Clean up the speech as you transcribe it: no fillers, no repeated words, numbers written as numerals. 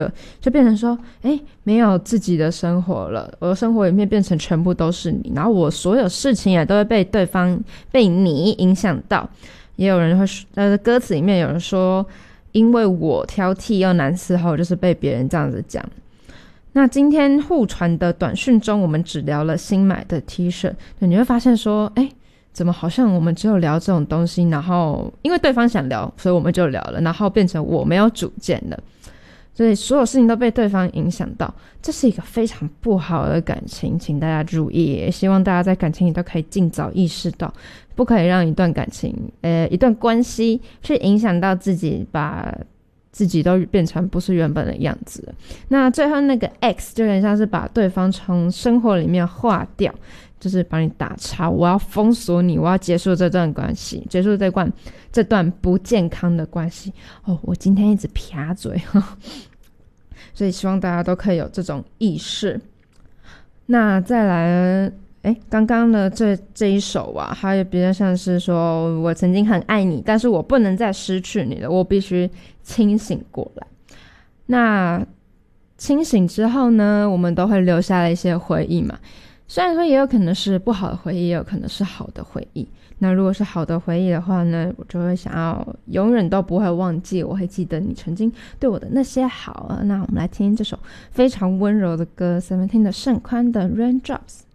就变成说没有自己的生活了，我的生活里面变成全部都是你，然后我所有事情也都会被对方被你影响到。也有人会歌词里面有人说，因为我挑剔又难伺候，就是被别人这样子讲。那今天互传的短讯中，我们只聊了新买的 T 恤，你会发现说怎么好像我们只有聊这种东西，然后因为对方想聊，所以我们就聊了，然后变成我没有主见了，所以所有事情都被对方影响到，这是一个非常不好的感情，请大家注意，也希望大家在感情里都可以尽早意识到，不可以让一段感情一段关系去影响到自己，把自己都变成不是原本的样子了。那最后那个 X 就有点像是把对方从生活里面划掉，就是把你打叉，我要封锁你，我要结束这段关系，结束这段不健康的关系。我今天一直撇嘴所以希望大家都可以有这种意识。那再来刚刚的这一首啊，它也比较像是说，我曾经很爱你，但是我不能再失去你了，我必须清醒过来。那清醒之后呢，我们都会留下了一些回忆嘛，虽然说也有可能是不好的回忆，也有可能是好的回忆。那如果是好的回忆的话呢，我就会想要永远都不会忘记，我会记得你曾经对我的那些好。那我们来听这首非常温柔的歌， Seventeen 的盛宽的 Raindrops。